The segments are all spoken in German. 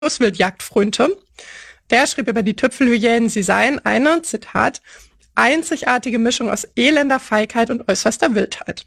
Großwildjagd frönte. Der schrieb über die Tüpfelhyänen, sie seien eine, Zitat, einzigartige Mischung aus elender Feigheit und äußerster Wildheit.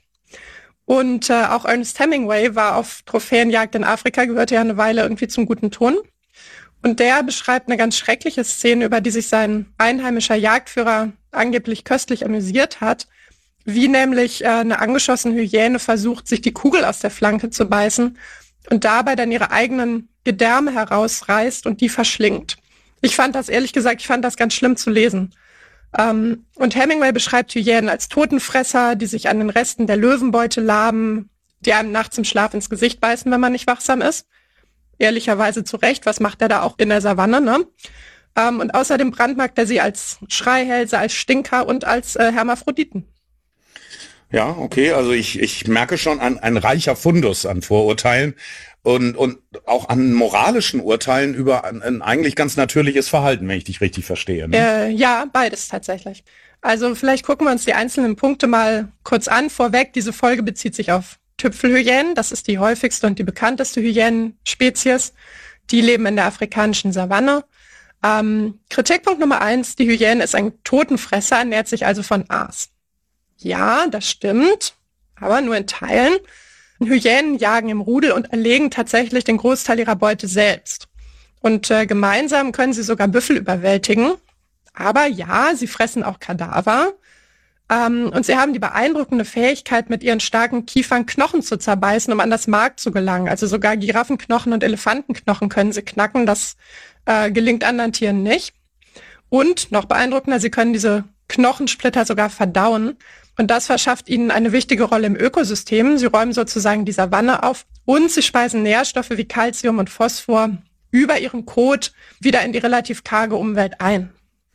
Und auch Ernest Hemingway war auf Trophäenjagd in Afrika, gehörte ja eine Weile irgendwie zum guten Ton. Und der beschreibt eine ganz schreckliche Szene, über die sich sein einheimischer Jagdführer angeblich köstlich amüsiert hat, wie nämlich eine angeschossene Hyäne versucht, sich die Kugel aus der Flanke zu beißen und dabei dann ihre eigenen Gedärme herausreißt und die verschlingt. Ich fand das ganz schlimm zu lesen. Und Hemingway beschreibt Hyänen als Totenfresser, die sich an den Resten der Löwenbeute laben, die einem nachts im Schlaf ins Gesicht beißen, wenn man nicht wachsam ist. Ehrlicherweise zu Recht, was macht er da auch in der Savanne, ne? Und außerdem brandmarkt er sie als Schreihälse, als Stinker und als Hermaphroditen. Ja, okay, also ich merke schon ein reicher Fundus an Vorurteilen und auch an moralischen Urteilen über ein eigentlich ganz natürliches Verhalten, wenn ich dich richtig verstehe. Ne? Ja, beides tatsächlich. Also vielleicht gucken wir uns die einzelnen Punkte mal kurz an. Vorweg, diese Folge bezieht sich auf Tüpfelhyänen. Das ist die häufigste und die bekannteste Hyänenspezies. Die leben in der afrikanischen Savanne. Kritikpunkt Nummer 1, die Hyäne ist ein Totenfresser, ernährt sich also von Aas. Ja, das stimmt, aber nur in Teilen. Hyänen jagen im Rudel und erlegen tatsächlich den Großteil ihrer Beute selbst. Und gemeinsam können sie sogar Büffel überwältigen. Aber ja, sie fressen auch Kadaver. Und sie haben die beeindruckende Fähigkeit, mit ihren starken Kiefern Knochen zu zerbeißen, um an das Mark zu gelangen. Also sogar Giraffenknochen und Elefantenknochen können sie knacken. Das gelingt anderen Tieren nicht. Und noch beeindruckender, sie können diese Knochensplitter sogar verdauen. Und das verschafft ihnen eine wichtige Rolle im Ökosystem. Sie räumen sozusagen die Savanne auf und sie speisen Nährstoffe wie Calcium und Phosphor über ihren Kot wieder in die relativ karge Umwelt ein.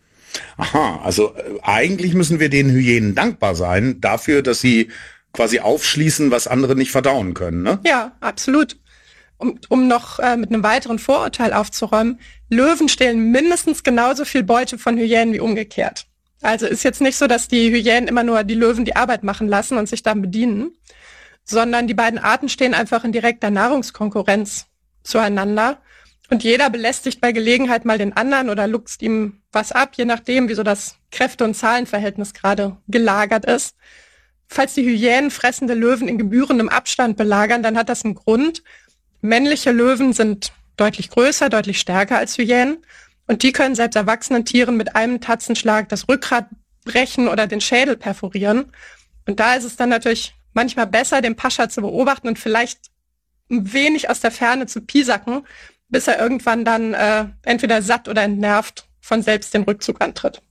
Aha, also eigentlich müssen wir den Hyänen dankbar sein dafür, dass sie quasi aufschließen, was andere nicht verdauen können, ne? Ja, absolut. Um noch mit einem weiteren Vorurteil aufzuräumen, Löwen stehlen mindestens genauso viel Beute von Hyänen wie umgekehrt. Also ist jetzt nicht so, dass die Hyänen immer nur die Löwen die Arbeit machen lassen und sich dann bedienen, sondern die beiden Arten stehen einfach in direkter Nahrungskonkurrenz zueinander und jeder belästigt bei Gelegenheit mal den anderen oder luchst ihm was ab, je nachdem, wie so das Kräfte- und Zahlenverhältnis gerade gelagert ist. Falls die Hyänen fressende Löwen in gebührendem Abstand belagern, dann hat das einen Grund. Männliche Löwen sind deutlich größer, deutlich stärker als Hyänen. Und die können selbst erwachsenen Tieren mit einem Tatzenschlag das Rückgrat brechen oder den Schädel perforieren. Und da ist es dann natürlich manchmal besser, den Pascha zu beobachten und vielleicht ein wenig aus der Ferne zu piesacken, bis er irgendwann dann entweder satt oder entnervt von selbst den Rückzug antritt.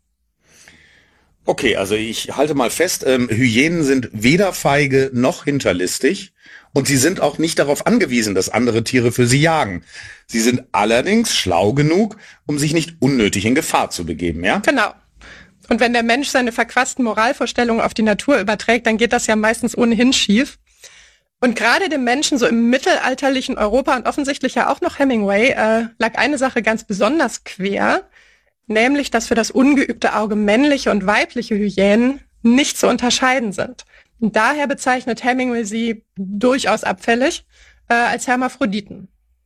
Okay, also ich halte mal fest, Hyänen sind weder feige noch hinterlistig. Und sie sind auch nicht darauf angewiesen, dass andere Tiere für sie jagen. Sie sind allerdings schlau genug, um sich nicht unnötig in Gefahr zu begeben, ja? Genau. Und wenn der Mensch seine verquasten Moralvorstellungen auf die Natur überträgt, dann geht das ja meistens ohnehin schief. Und gerade dem Menschen so im mittelalterlichen Europa und offensichtlich ja auch noch Hemingway lag eine Sache ganz besonders quer, nämlich, dass für das ungeübte Auge männliche und weibliche Hyänen nicht zu unterscheiden sind. Und daher bezeichnet Hemingway sie durchaus abfällig als Hermaphroditen.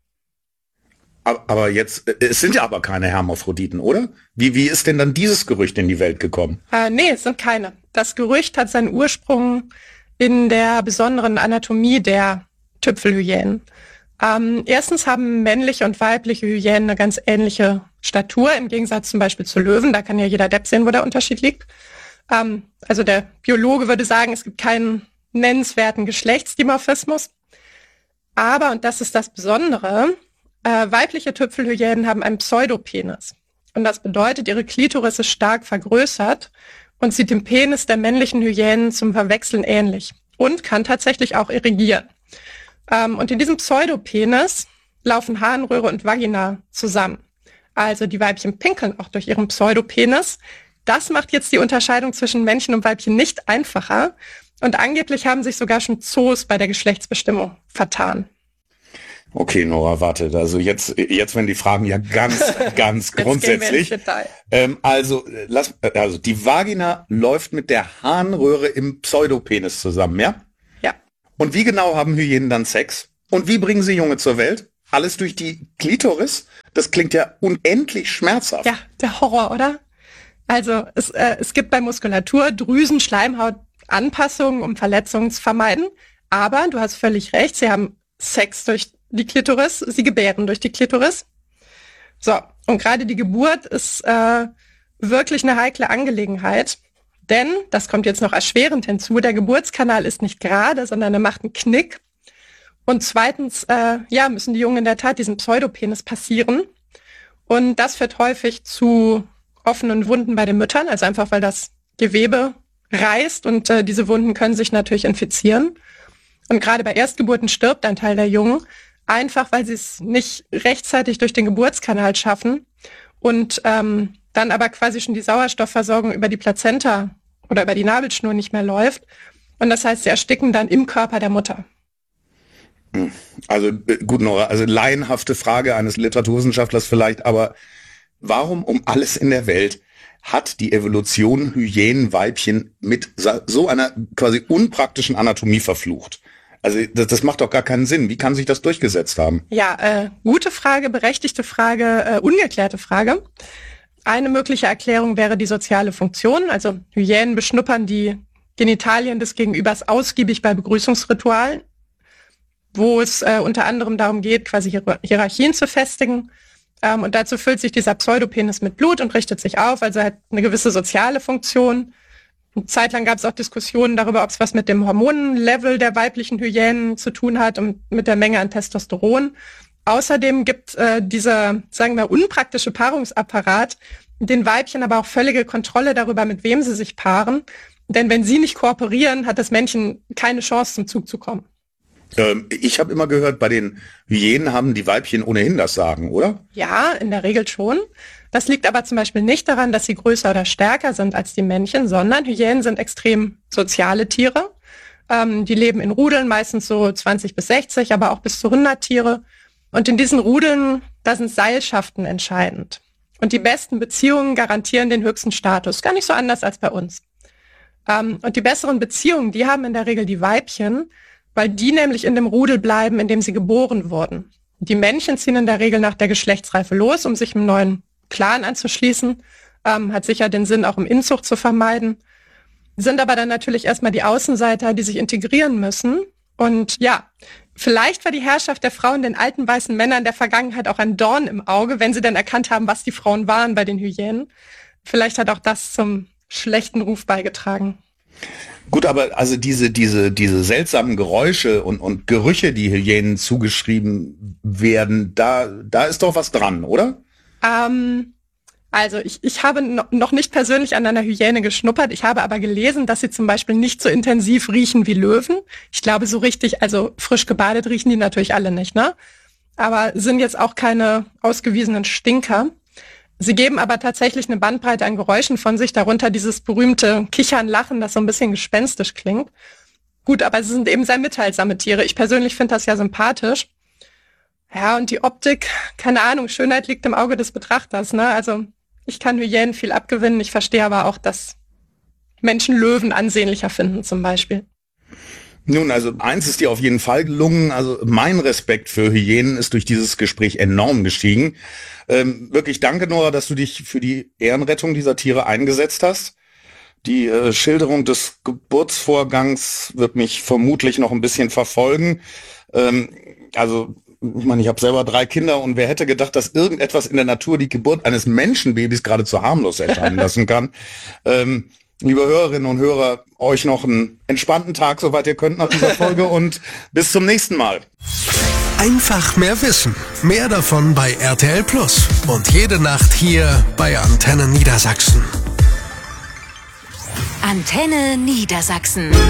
Aber jetzt, es sind ja aber keine Hermaphroditen, oder? Wie ist denn dann dieses Gerücht in die Welt gekommen? Nee, es sind keine. Das Gerücht hat seinen Ursprung in der besonderen Anatomie der Tüpfelhyänen. Erstens haben männliche und weibliche Hyänen eine ganz ähnliche Statur, im Gegensatz zum Beispiel zu Löwen. Da kann ja jeder Depp sehen, wo der Unterschied liegt. Also der Biologe würde sagen, es gibt keinen nennenswerten Geschlechtsdimorphismus. Aber, und das ist das Besondere, weibliche Tüpfelhyänen haben einen Pseudopenis. Und das bedeutet, ihre Klitoris ist stark vergrößert und sieht dem Penis der männlichen Hyänen zum Verwechseln ähnlich und kann tatsächlich auch erigieren. Und in diesem Pseudopenis laufen Harnröhre und Vagina zusammen. Also die Weibchen pinkeln auch durch ihren Pseudopenis. Das macht jetzt die Unterscheidung zwischen Männchen und Weibchen nicht einfacher. Und angeblich haben sich sogar schon Zoos bei der Geschlechtsbestimmung vertan. Okay, Nora, warte. Also jetzt werden die Fragen ja ganz grundsätzlich. Also die Vagina läuft mit der Harnröhre im Pseudopenis zusammen, ja? Ja. Und wie genau haben Hyänen dann Sex? Und wie bringen sie Junge zur Welt? alles durch die Klitoris? Das klingt ja unendlich schmerzhaft. Ja, der Horror, oder? Also es gibt bei Muskulatur Drüsen, Schleimhaut Anpassungen, um Verletzungen zu vermeiden. Aber du hast völlig recht, sie haben Sex durch die Klitoris, sie gebären durch die Klitoris. So, und gerade die Geburt ist wirklich eine heikle Angelegenheit. Denn, das kommt jetzt noch erschwerend hinzu, der Geburtskanal ist nicht gerade, sondern er macht einen Knick. Und zweitens, müssen die Jungen in der Tat diesen Pseudopenis passieren. Und das führt häufig zu offenen Wunden bei den Müttern, also einfach, weil das Gewebe reißt und diese Wunden können sich natürlich infizieren. Und gerade bei Erstgeburten stirbt ein Teil der Jungen, einfach weil sie es nicht rechtzeitig durch den Geburtskanal schaffen und dann aber quasi schon die Sauerstoffversorgung über die Plazenta oder über die Nabelschnur nicht mehr läuft. Und das heißt, sie ersticken dann im Körper der Mutter. Also gut, Nora, also laienhafte Frage eines Literaturwissenschaftlers vielleicht, aber warum um alles in der Welt hat die Evolution Hyänenweibchen mit so einer quasi unpraktischen Anatomie verflucht? Also das macht doch gar keinen Sinn. Wie kann sich das durchgesetzt haben? Ja, gute Frage, berechtigte Frage, ungeklärte Frage. Eine mögliche Erklärung wäre die soziale Funktion. Also Hyänen beschnuppern die Genitalien des Gegenübers ausgiebig bei Begrüßungsritualen, wo es unter anderem darum geht, quasi Hierarchien zu festigen. Und dazu füllt sich dieser Pseudopenis mit Blut und richtet sich auf, also hat eine gewisse soziale Funktion. Eine Zeit lang gab es auch Diskussionen darüber, ob es was mit dem Hormonlevel der weiblichen Hyänen zu tun hat und mit der Menge an Testosteron. Außerdem gibt dieser, sagen wir, unpraktische Paarungsapparat den Weibchen aber auch völlige Kontrolle darüber, mit wem sie sich paaren. Denn wenn sie nicht kooperieren, hat das Männchen keine Chance, zum Zug zu kommen. Ich habe immer gehört, bei den Hyänen haben die Weibchen ohnehin das Sagen, oder? Ja, in der Regel schon. Das liegt aber zum Beispiel nicht daran, dass sie größer oder stärker sind als die Männchen, sondern Hyänen sind extrem soziale Tiere. Die leben in Rudeln, meistens so 20 bis 60, aber auch bis zu 100 Tiere. Und in diesen Rudeln, da sind Seilschaften entscheidend. Und die besten Beziehungen garantieren den höchsten Status. Gar nicht so anders als bei uns. Und die besseren Beziehungen, die haben in der Regel die Weibchen, weil die nämlich in dem Rudel bleiben, in dem sie geboren wurden. Die Männchen ziehen in der Regel nach der Geschlechtsreife los, um sich einem neuen Clan anzuschließen. Hat sicher den Sinn, auch im Inzucht zu vermeiden. Sind aber dann natürlich erstmal die Außenseiter, die sich integrieren müssen. Und ja, vielleicht war die Herrschaft der Frauen den alten weißen Männern der Vergangenheit auch ein Dorn im Auge, wenn sie dann erkannt haben, was die Frauen waren bei den Hyänen. Vielleicht hat auch das zum schlechten Ruf beigetragen. Gut, aber also diese seltsamen Geräusche und Gerüche, die Hyänen zugeschrieben werden, da ist doch was dran, oder? Also ich habe noch nicht persönlich an einer Hyäne geschnuppert. Ich habe aber gelesen, dass sie zum Beispiel nicht so intensiv riechen wie Löwen. Ich glaube, so richtig, also frisch gebadet riechen die natürlich alle nicht, ne? Aber sind jetzt auch keine ausgewiesenen Stinker. Sie geben aber tatsächlich eine Bandbreite an Geräuschen von sich, darunter dieses berühmte Kichern, Lachen, das so ein bisschen gespenstisch klingt. Gut, aber sie sind eben sehr mitteilsame Tiere. Ich persönlich finde das ja sympathisch. Ja, und die Optik, keine Ahnung, Schönheit liegt im Auge des Betrachters, ne? Also ich kann Hyänen viel abgewinnen. Ich verstehe aber auch, dass Menschen Löwen ansehnlicher finden zum Beispiel. Nun, also eins ist dir auf jeden Fall gelungen. Also mein Respekt für Hyänen ist durch dieses Gespräch enorm gestiegen. Wirklich danke, Nora, dass du dich für die Ehrenrettung dieser Tiere eingesetzt hast. Die Schilderung des Geburtsvorgangs wird mich vermutlich noch ein bisschen verfolgen. Also ich meine, ich habe selber 3 Kinder und wer hätte gedacht, dass irgendetwas in der Natur die Geburt eines Menschenbabys geradezu harmlos erscheinen lassen kann. Liebe Hörerinnen und Hörer, euch noch einen entspannten Tag, soweit ihr könnt nach dieser Folge und bis zum nächsten Mal. Einfach mehr Wissen. Mehr davon bei RTL Plus und jede Nacht hier bei Antenne Niedersachsen. Antenne Niedersachsen.